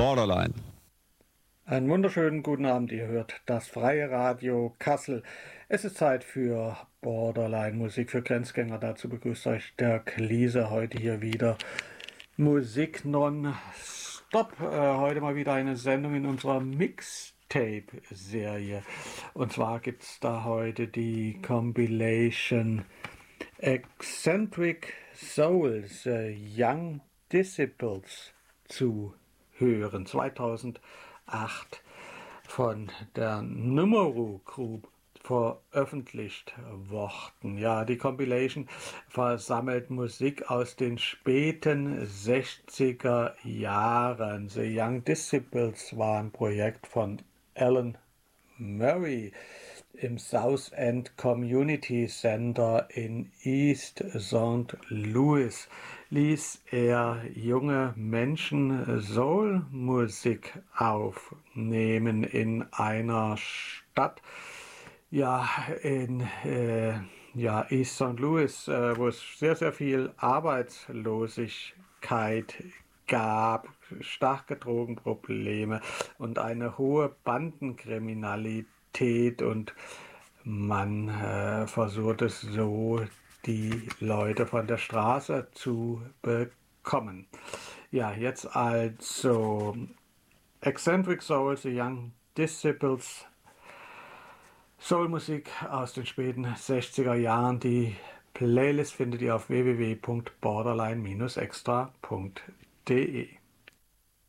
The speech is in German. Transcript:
Borderline. Einen wunderschönen guten Abend, ihr hört das Freie Radio Kassel. Es ist Zeit für Borderline, Musik für Grenzgänger. Dazu begrüßt euch Dirk Liese heute hier wieder. Musik non-stop. Heute mal wieder eine Sendung in unserer Mixtape-Serie. Und zwar gibt es da heute die Compilation Eccentric Souls, Young Disciples zu hören. 2008 von der Numeru Group veröffentlicht worden. Ja, die Compilation versammelt Musik aus den späten 60er Jahren. The Young Disciples war ein Projekt von Alan Murray im South End Community Center in East St. Louis ließ er junge Menschen Soul-Musik aufnehmen in einer Stadt, in East St. Louis, wo es sehr, sehr viel Arbeitslosigkeit gab, starke Drogenprobleme und eine hohe Bandenkriminalität, und man versucht es so, die Leute von der Straße zu bekommen. Ja, jetzt also Eccentric Souls, The Young Disciples, Soulmusik aus den späten 60er Jahren. Die Playlist findet ihr auf www.borderline-extra.de.